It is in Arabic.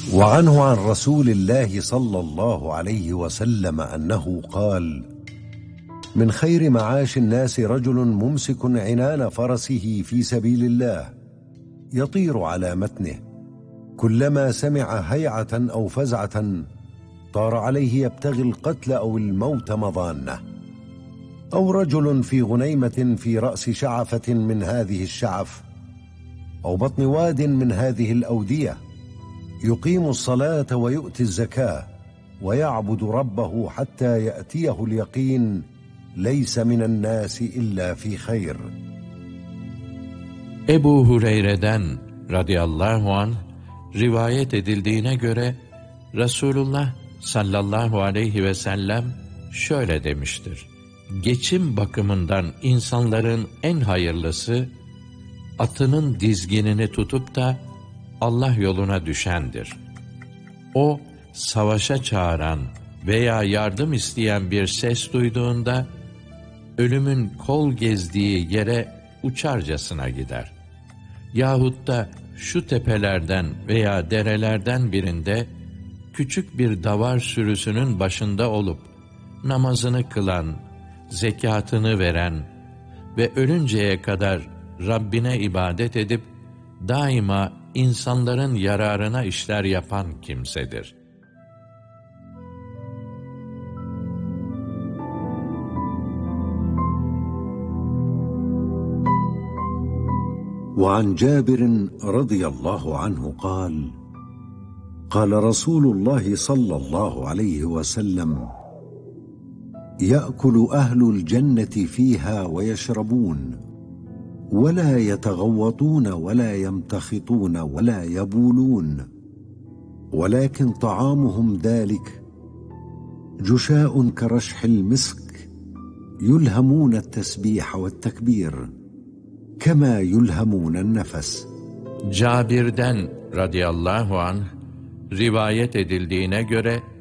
وعنه عن رسول الله صلى الله عليه وسلم أنه قال: من خير معاش الناس رجل ممسك عنان فرسه في سبيل الله يطير على متنه، كلما سمع هيعة أو فزعة طار عليه يبتغي القتل أو الموت مضانة. أو رجل في غنيمة في رأس شعفة من هذه الشعف أو بطن واد من هذه الأودية، يقيم الصلاة ويؤتي الزكاة ويعبد ربه حتى يأتيه اليقين، ليس من الناس إلا في خير. Ebu Hureyre'den radıyallahu anh rivayet edildiğine göre Resulullah sallallahu aleyhi ve sellem şöyle demiştir: geçim bakımından insanların en hayırlısı, atının dizginini tutup da Allah yoluna düşendir. O, savaşa çağıran veya yardım isteyen bir ses duyduğunda, ölümün kol gezdiği yere uçarcasına gider. Yahut da şu tepelerden veya derelerden birinde, küçük bir davar sürüsünün başında olup, namazını kılan, zekatını veren ve ölünceye kadar Rabbine ibadet edip, daima insanların yararına işler yapan kimsedir. وعن جابر رضي الله عنه قال: قال رسول الله صلى الله عليه وسلم: يأكل أهل الجنة فيها ويشربون ولا يتغوطون ولا يمتخطون ولا يبولون، ولكن طعامهم ذلك جشاء كرشح المسك، يلهمون التسبيح والتكبير كما يلهمون النفس. Cabir'den radıyallahu anh rivayet edildiğine göre